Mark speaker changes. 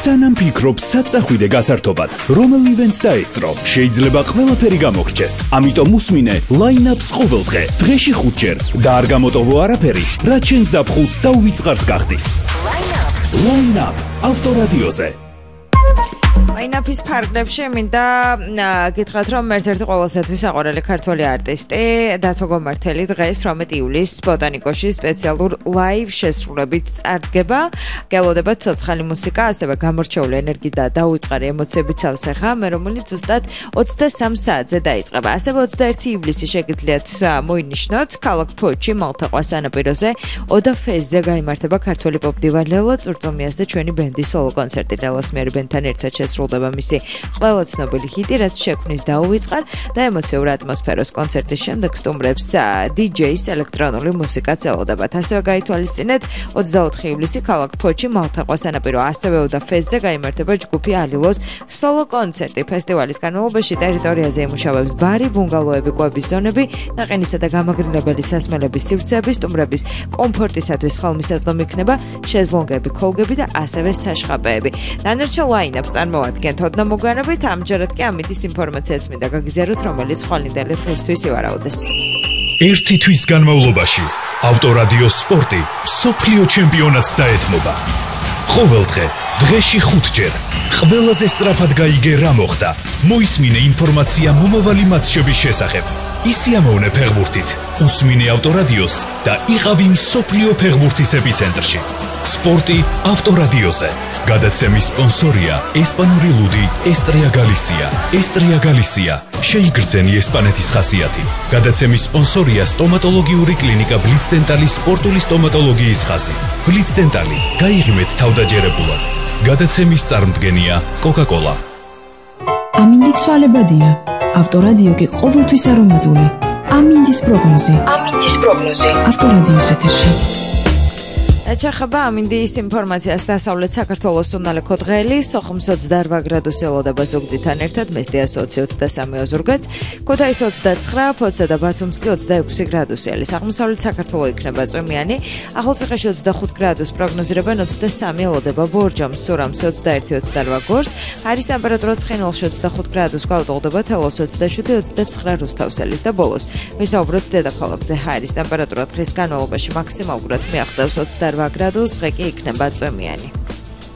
Speaker 1: სანამ ფიქრობ საწახვიდე გასართობად, რომელ ივენტს დაესწრო, შეიძლება ყველაფერი გამოგრჩეს. ამიტომ უსმინე line-up-ს ყოველდღე, დღეში 5 ჯერ და არ გამოტოვო არაფერი, რაც შენ ზაფხულს და უვიწყარს გახდის. Line-up ავტორადიოზე.
Speaker 2: line-up-ის ფარგლებში მინდა გითხრათ, რომ ერთ-ერთი ყველასათვის საყვარელი ქართველი არტისტი დათო გომართელი დღეს 18 ივლისს ბოტანიკოში სპეციალურ live შესრულებით წარდგება. გელოდებათ ცოცხალი მუსიკა, ასევე გამორჩეული ენერგიით და დაუვიწყარი ემოციებით სავსეხა, მე რომელიც ზუსტად 23 საათზე დაიწყება. ასევე 21 ივლისი შეგიძლიათ მოინიშნოთ ქალაქ ფოთში მალთაყვას სანაპიროზე ოდა ფესზე გაიმართება ქართველი პოპ დივა ლელა წურწუმიას და ჩვენი ბენდის სოლო კონცერტი. ლელას მიერ ბენდთან ერთად შესრულდება მისი ყველა ცნობილი ჰიტი, რაც შექმნის დაუვიწყარ და ემოციურ ატმოსფეროს. კონცერტის შემდეგ სტუმრებს DJ-ს ელექტრონული მუსიკაც ელოდებათ. ასევე გაითვალისწინეთ 24 ივლისი ქალაქ ფოთში მალთაყვას სანაპირო, ასევე ოდა ფესზე გაიმართება ჯგუფი ალილოს სოლო კონცერტი. ფესტივალის განმავლობაში ტერიტორიაზე იმუშავებს ბარი, ბუნგალოები, კვების ზონები, ნაყინისა და გამაგრილებელი სასმელების სივრცეები, სტუმრების კომფორტისათვის ხელმისაწვდომი იქნება შეზლონგები, ქოლგები და ასევე საშხაპეები. დანარჩენ line-up-ს წარმოადგენთ ოდნა მოგვიანებით, ამჯერად კი ამის ინფორმაციაც მინდა გაგიზიაროთ, რომელიც ხვალინდელი დღისთვის ივარაუდეს.
Speaker 1: ერთი თვის განმავლობაში ავტორადიო სპორტი მსოფლიო ჩემპიონატს დაეთმობა. ყოველდღე, დღეში 5 ჯერ, ყველაზე სწრაფად გაიგე რა მოხდა. მოისმინე ინფორმაცია მომავალი მატჩების შესახებ. ისიამოვნე ფეხბურთით, უსმინე ავტორადიოს და იყავი მსოფლიო ფეხბურთის ეპიცენტრში. სპორტი ავტორადიოზე. გადაცემის სპონსორია ესპანური ლუდი ესტრია გალისია. ესტრია გალისია. შეიგრძენი ესპანეთის ხასიათი. გადაცემის სპონსორია სტომატოლოგიური კლინიკა ბლიცდენტალის სპორტული სტომატოლოგიის ხაზი. ბლიცდენტალი. გაიღიმეთ თავდაჯერებულად. გადაცემის წარმდგენია კოკა-კოლა.
Speaker 3: ამინდი ცვალებადია. ავტორადიო კი ყოველთვის არომატული. ამინდის პროგნოზი. ავტორადიოს ეთერში.
Speaker 2: ეხება ამინდის ინფორმაციას დასავლეთ საქართველოს უნალექო დღელი, სოხუმს 28 გრადუსი ელოდება ზუგდიდთან ერთად, მესტიას 20-23 ოზურგეთს, ქუთაისს 29, ფოთსა და ბათუმს კი 26 გრადუსი არის. აღმოსავლეთ საქართველო იქნება წვიმიანი, ახალციხეში 25 გრადუსს პროგნოზირებენ, 23 ელოდება ბორჯომს, სურამს 21-28 გორს, არის ტემპერატურა ცხინვალში 25 გრადუსს გაუტოლდება, თელოს 27-29 რუსთავსელის და ბოლოს ვისაუბროთ დედაქალაქზე. ჰაერის ტემპერატურა დღის განმავლობაში მაქსიმალურად მიაღწევს 28 გრადუსს, დღე კი იქნება წვიმიანი.